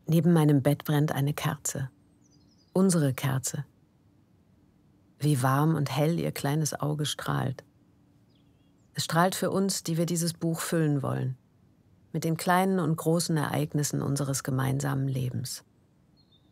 Neben meinem Bett brennt eine Kerze. Unsere Kerze. Wie warm und hell ihr kleines Auge strahlt. Es strahlt für uns, die wir dieses Buch füllen wollen. Mit den kleinen und großen Ereignissen unseres gemeinsamen Lebens.